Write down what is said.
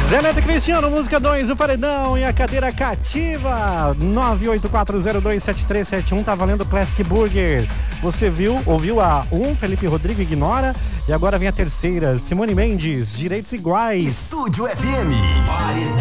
Zé Neto e Cristiano, música 2, o Paredão e a cadeira cativa. 984027371, tá valendo Classic Burger. Você ouviu a 1, Felipe Rodrigo Ignora, e agora vem a terceira, Simone Mendes, Direitos Iguais. Estúdio FM.